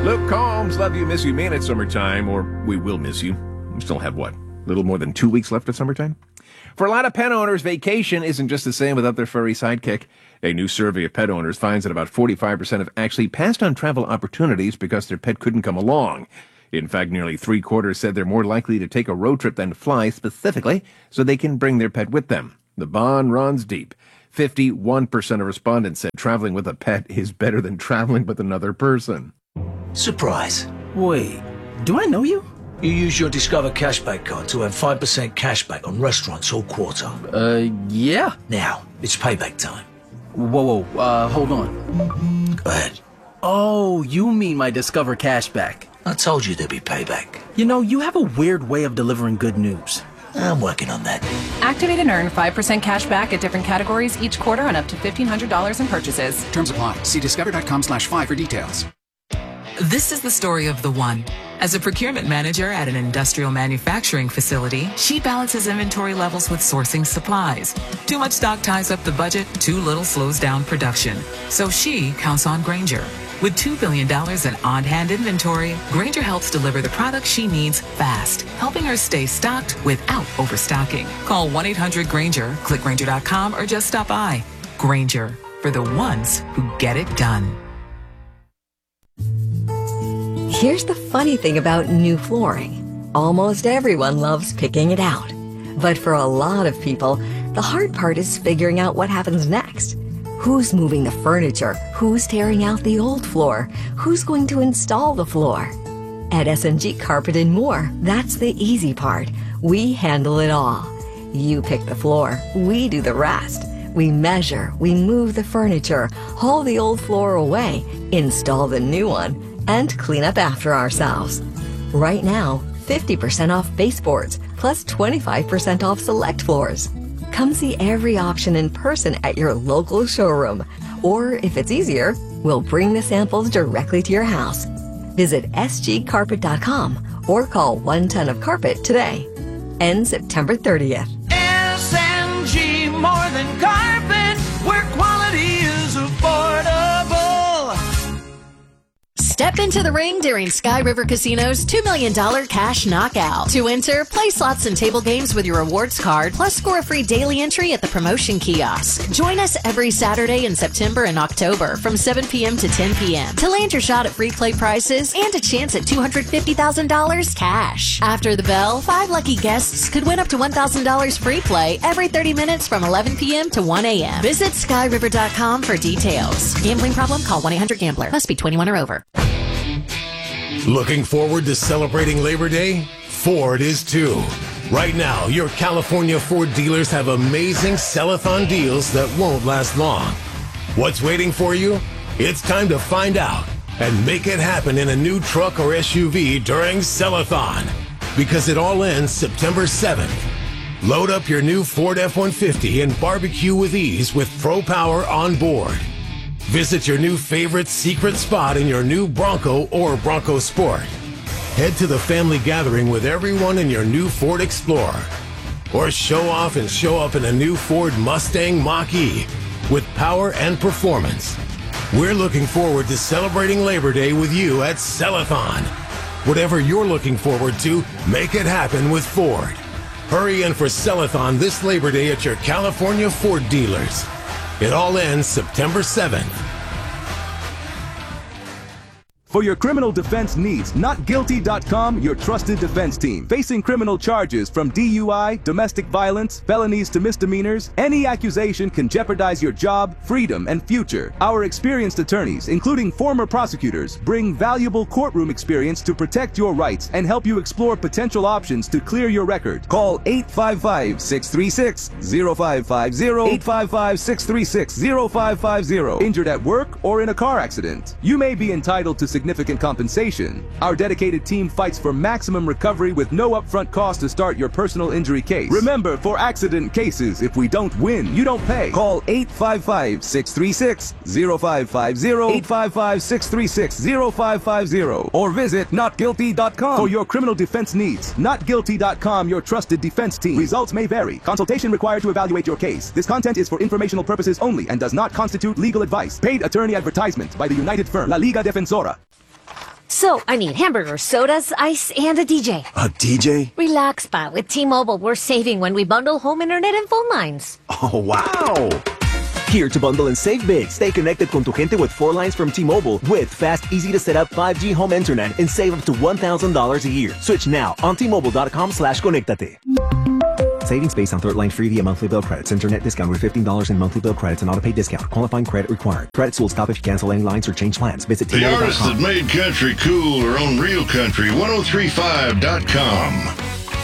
Luke Combs, love you, miss you, man, it's summertime, or we will miss you. We still have, what, a little more than 2 weeks left of summertime? For a lot of pet owners, vacation isn't just the same without their furry sidekick. A new survey of pet owners finds that about 45% have actually passed on travel opportunities because their pet couldn't come along. In fact, nearly three-quarters said they're more likely to take a road trip than fly specifically so they can bring their pet with them. The bond runs deep. 51% of respondents said traveling with a pet is better than traveling with another person. Surprise. Wait, do I know you? You use your Discover Cashback card to earn 5% cashback on restaurants all quarter. Yeah. Now, it's payback time. Whoa, hold on. Go ahead. Oh, you mean my Discover Cashback. I told you there'd be payback. You know, you have a weird way of delivering good news. I'm working on that. Activate and earn 5% cash back at different categories each quarter on up to $1,500 in purchases. Terms apply. See discover.com/5 for details. This is the story of the one. As a procurement manager at an industrial manufacturing facility, she balances inventory levels with sourcing supplies. Too much stock ties up the budget, too little slows down production. So she counts on Grainger. With $2 billion in on-hand inventory, Grainger helps deliver the products she needs fast, helping her stay stocked without overstocking. Call 1-800-GRAINGER, click Grainger.com, or just stop by. Grainger, for the ones who get it done. Here's the funny thing about new flooring. Almost everyone loves picking it out. But for a lot of people, the hard part is figuring out what happens next. Who's moving the furniture? Who's tearing out the old floor? Who's going to install the floor? At S&G Carpet and More, that's the easy part. We handle it all. You pick the floor, we do the rest. We measure, we move the furniture, haul the old floor away, install the new one, and clean up after ourselves. Right now, 50% off baseboards, plus 25% off select floors. Come see every option in person at your local showroom. Or if it's easier, we'll bring the samples directly to your house. Visit sgcarpet.com or call 1-ton of carpet today. Ends September 30th. S&G, more than carpet, where quality is affordable. Step into the ring during Sky River Casino's $2 million cash knockout. To enter, play slots and table games with your rewards card, plus score a free daily entry at the promotion kiosk. Join us every Saturday in September and October from 7 p.m. to 10 p.m. to land your shot at free play prizes and a chance at $250,000 cash. After the bell, 5 lucky guests could win up to $1,000 free play every 30 minutes from 11 p.m. to 1 a.m. Visit skyriver.com for details. Gambling problem? Call 1-800-GAMBLER. Must be 21 or over. Looking forward to celebrating Labor Day? Ford is too. Right now, your California Ford dealers have amazing sell-a-thon deals that won't last long. What's waiting for you? It's time to find out and make it happen in a new truck or SUV during Sell-a-thon, because it all ends September 7th. Load up your new Ford F-150 and barbecue with ease with Pro Power on board. Visit your new favorite secret spot in your new Bronco or Bronco Sport. Head to the family gathering with everyone in your new Ford Explorer. Or show off and show up in a new Ford Mustang Mach-E with power and performance. We're looking forward to celebrating Labor Day with you at Sell-a-thon. Whatever you're looking forward to, make it happen with Ford. Hurry in for Sell-a-thon this Labor Day at your California Ford dealers. It all ends September 7th. For your criminal defense needs, NotGuilty.com, your trusted defense team. Facing criminal charges from DUI, domestic violence, felonies to misdemeanors, any accusation can jeopardize your job, freedom, and future. Our experienced attorneys, including former prosecutors, bring valuable courtroom experience to protect your rights and help you explore potential options to clear your record. Call 855-636-0550, 855-636-0550. Injured at work or in a car accident. You may be entitled to significant compensation. Our dedicated team fights for maximum recovery with no upfront cost to start your personal injury case. Remember, for accident cases, if we don't win, you don't pay. Call 855-636-0550, 855-636-0550, or visit NotGuilty.com for your criminal defense needs. NotGuilty.com, your trusted defense team. Results may vary. Consultation required to evaluate your case. This content is for informational purposes only and does not constitute legal advice. Paid attorney advertisement by the United Firm La Liga Defensora. So, I need hamburgers, sodas, ice, and a DJ. A DJ? Relax pa. With T-Mobile, we're saving when we bundle home internet and phone lines. Oh, wow! Here to bundle and save big. Stay connected con tu gente with 4 lines from T-Mobile with fast, easy to set up 5G home internet and save up to $1,000 a year. Switch now on T-Mobile.com/conectate. Savings based on third line free via monthly bill credits. Internet discount with $15 in monthly bill credits and auto pay discount. Qualifying credit required. Credits will stop if you cancel any lines or change plans. Visit The artists that T-Mobile.com. made country cool are on Real Country 103.5.com.